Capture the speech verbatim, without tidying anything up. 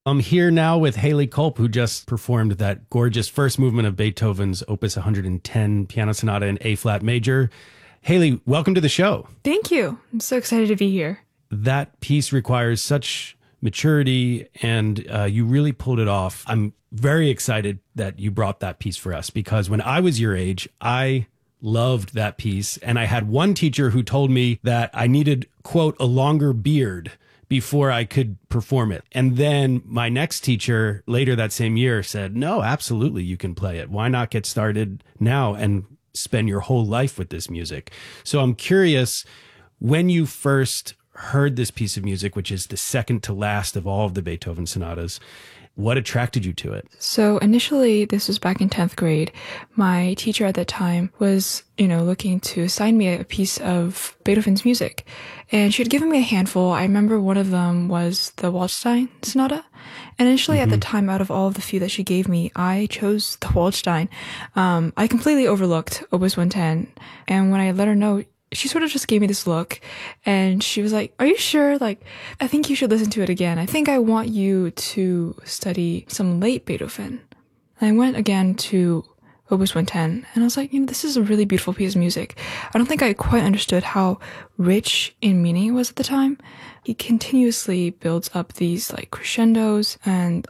I'm here now with Haley Culp, who just performed that gorgeous first movement of Beethoven's Opus one hundred ten Piano Sonata in A flat major. Haley, welcome to the show. Thank you. I'm so excited to be here. That piece requires such maturity, and uh, you really pulled it off. I'm very excited that you brought that piece for us, because when I was your age, I loved that piece. And I had one teacher who told me that I needed, quote, a longer beard before I could perform it. And then my next teacher later that same year said, no, absolutely, you can play it. Why not get started now and spend your whole life with this music? So I'm curious, when you first heard this piece of music, which is the second to last of all of the Beethoven sonatas, what attracted you to it? So initially, this was back in tenth grade. My teacher at that time was, you know, looking to assign me a piece of Beethoven's music. And she had given me a handful. I remember one of them was the Waldstein Sonata. And initially, mm-hmm. at the time, out of all of the few that she gave me, I chose the Waldstein. Um, I completely overlooked Opus one ten. And when I let her know, she sort of just gave me this look, and she was like, are you sure? Like, I think you should listen to it again. I think I want you to study some late Beethoven. And I went again to Opus one ten, and I was like, you know, this is a really beautiful piece of music. I don't think I quite understood how rich in meaning it was at the time. He continuously builds up these like crescendos and